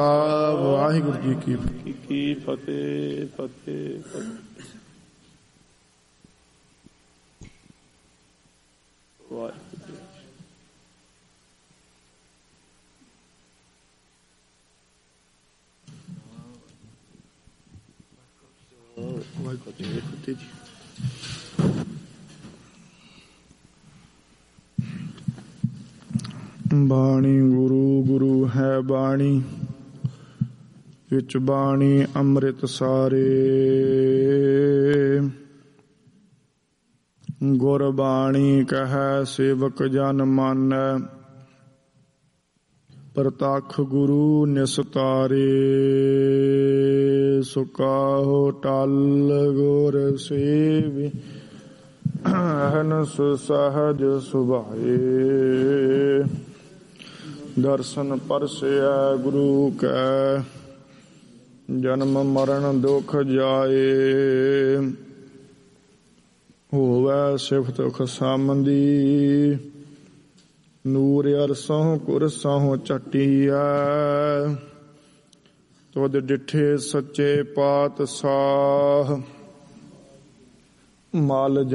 ਵਾਹਿਗੁਰੂ ਜੀ ਕੀ ਫਤਿਹ ਫਤਿਹ ਫਤਿਹ। ਵਾਹਿਗੁਰੂ ਵਾਹਿਗੁਰੂ ਜੀ ਫਤਿਹ ਜੀ। ਬਾਣੀ ਗੁਰੂ ਗੁਰੂ ਹੈ ਬਾਣੀ, ਵਿੱਚ ਬਾਣੀ ਅੰਮ੍ਰਿਤ ਸਾਰੇ। ਗੁਰ ਬਾਣੀ ਕਹੈ ਸੇਵਕ ਜਨ ਮਾਨੈ, ਪ੍ਰਤੱਖ ਗੁਰੂ ਨਿਸਤਾਰੇ। ਸੁਕਾਹੋ ਟਲ ਗੁਰ ਸੇਵ, ਅਹਨਸ ਸਹਜ ਸੁਭਾਏ। ਦਰਸ਼ਨ ਪਰਸੈ ਗੁਰੂ ਕੈ, ਜਨਮ ਮਰਨ ਦੁਖ ਜਾਏ। ਹੋਵੈ ਸਿਫਤ ਖਸਾਮੰਦੀ, ਨੂਰ ਅਰਸੋਂ ਕੁਰਸੋਂ ਝਟੀਐ। ਤੁਧ ਡਿਠੇ ਸੱਚੇ ਪਾਤਸ਼ਾਹ, ਮਲ